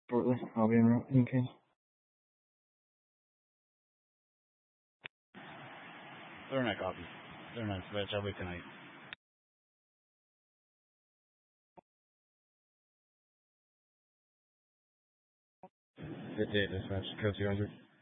shortly. I'll be in case. They're not copy. They're not switch. I'll wait tonight. Good day, dispatch. Code 200.